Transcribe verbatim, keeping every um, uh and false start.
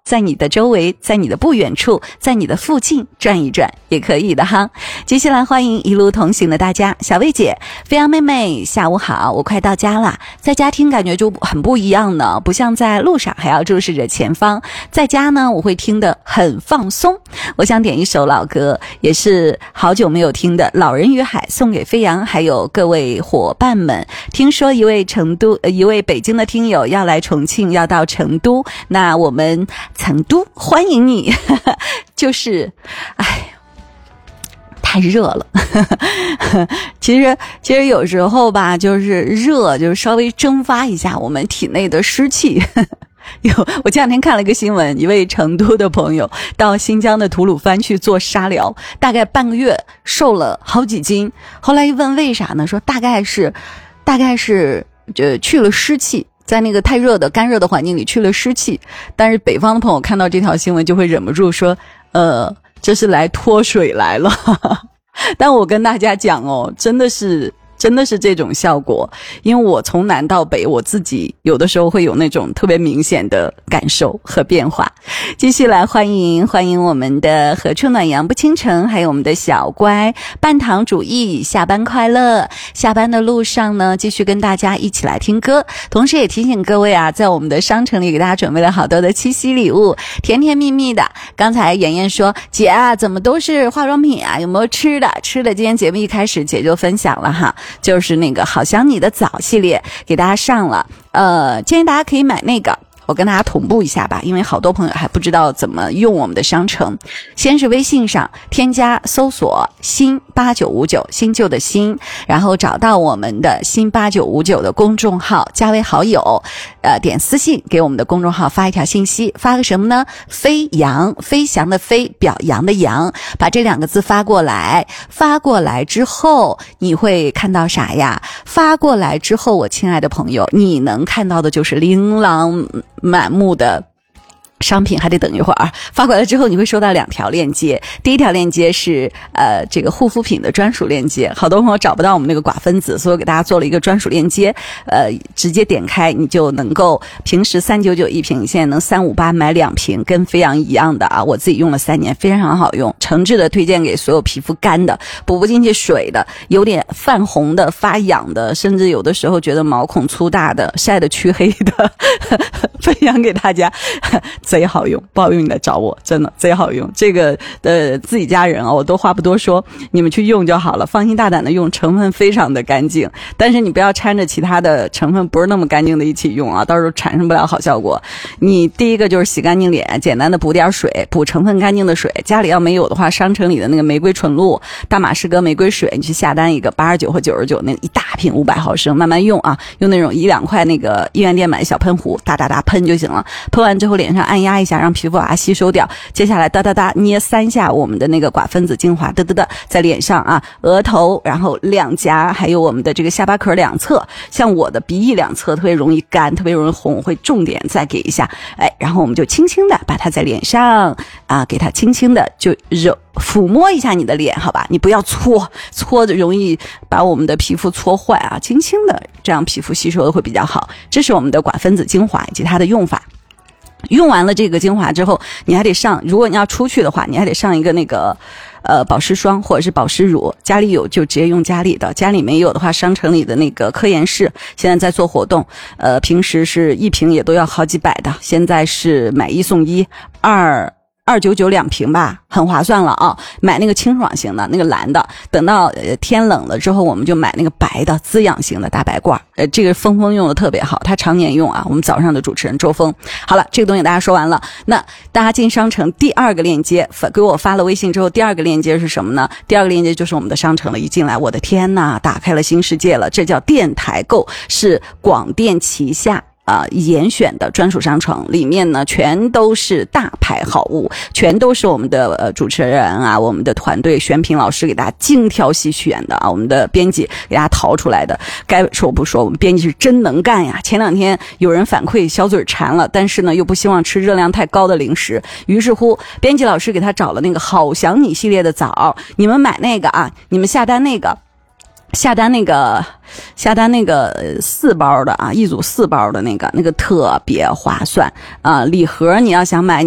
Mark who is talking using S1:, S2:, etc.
S1: 在你的周围，在你的不远处，在你的附近转一转也可以的哈。接下来欢迎一路同行的大家，小薇姐、飞扬妹妹，下午好，我快到家了。在家听感觉就很不一样呢，不像在路上还要注视着前方，在家呢我会听得很放松。我想点一首老歌，也是好久没有听的《老人与海》，送给飞扬还有各位伙伴们。听说一位成都、呃、一位北京的听友要来重庆，要到成都，那我们成都欢迎你。就是哎，太热了。其实其实有时候吧，就是热就是稍微蒸发一下我们体内的湿气。有，我前两天看了一个新闻，一位成都的朋友到新疆的吐鲁番去做沙疗，大概半个月瘦了好几斤。后来一问为啥呢，说大概是大概是呃去了湿气，在那个太热的干热的环境里去了湿气。但是北方的朋友看到这条新闻就会忍不住说，呃这是来脱水来了。但我跟大家讲哦，真的是真的是这种效果，因为我从南到北，我自己有的时候会有那种特别明显的感受和变化。继续来欢迎欢迎我们的何处暖阳不倾城，还有我们的小乖半糖主义，下班快乐。下班的路上呢，继续跟大家一起来听歌，同时也提醒各位啊，在我们的商城里给大家准备了好多的七夕礼物，甜甜蜜蜜的。刚才妍妍说，姐啊怎么都是化妆品啊，有没有吃的？吃的今天节目一开始姐就分享了哈，就是那个好想你的枣系列给大家上了，呃，建议大家可以买那个，我跟大家同步一下吧，因为好多朋友还不知道怎么用我们的商城。先是微信上添加搜索新八九五九，新旧的新，然后找到我们的新八九五九的公众号，加为好友，呃，点私信给我们的公众号发一条信息，发个什么呢？飞扬，飞翔的飞，表扬的扬，把这两个字发过来。发过来之后你会看到啥呀？发过来之后，我亲爱的朋友，你能看到的就是琳琅满目的商品。还得等一会儿，发过来之后你会收到两条链接。第一条链接是呃这个护肤品的专属链接，好多朋友找不到我们那个寡分子，所以我给大家做了一个专属链接，呃直接点开你就能够，平时三九九一瓶，你现在能三五八买两瓶，跟飞扬一样的啊，我自己用了三年，非常好用，诚挚的推荐给所有皮肤干的、补不进去水的、有点泛红的、发痒的，甚至有的时候觉得毛孔粗大的、晒得黢黑的，分享给大家，贼好用，不好用你来找我，真的贼好用。这个的自己家人啊，我都话不多说，你们去用就好了，放心大胆的用，成分非常的干净。但是你不要掺着其他的成分不是那么干净的一起用啊，到时候产生不了好效果。你第一个就是洗干净脸，简单的补点水，补成分干净的水。家里要没有的话，商城里的那个玫瑰纯露、大马士革玫瑰水，你去下单一个八十九和九十九，那一大瓶五百毫升，慢慢用啊，用那种一两块那个医院店买的小喷壶，哒哒哒喷就行了。喷完之后脸上按压一下，让皮肤把它吸收掉。接下来哒哒哒捏三下我们的那个寡分子精华，哒哒哒在脸上啊，额头，然后两颊，还有我们的这个下巴壳两侧，像我的鼻翼两侧特别容易干，特别容易红，会重点再给一下，哎，然后我们就轻轻的把它在脸上啊，给它轻轻的就揉抚摸一下你的脸，好吧？你不要搓，搓的容易把我们的皮肤搓坏啊，轻轻的，这样皮肤吸收的会比较好。这是我们的寡分子精华以及它的用法。用完了这个精华之后，你还得上，如果你要出去的话，你还得上一个那个呃保湿霜或者是保湿乳，家里有就直接用家里的，家里没有的话，商城里的那个科颜氏现在在做活动，呃平时是一瓶也都要好几百的，现在是买一送一，二二九九两瓶吧，很划算了啊！买那个清爽型的，那个蓝的，等到呃天冷了之后，我们就买那个白的滋养型的大白罐。呃，这个峰峰用的特别好，他常年用啊。我们早上的主持人周峰。好了，这个东西大家说完了，那大家进商城第二个链接，给我发了微信之后，第二个链接是什么呢？第二个链接就是我们的商城了。一进来，我的天呐，打开了新世界了！这叫电台购，是广电旗下啊、呃，严选的专属商城，里面呢全都是大牌好物，全都是我们的呃主持人啊，我们的团队选品老师给大家精挑细选的啊，我们的编辑给大家淘出来的。该说不说，我们编辑是真能干呀！前两天有人反馈小嘴馋了，但是呢又不希望吃热量太高的零食，于是乎编辑老师给他找了那个好想你系列的枣，你们买那个啊，你们下单那个。下单那个下单那个四包的啊，一组四包的那个那个特别划算啊！礼盒你要想买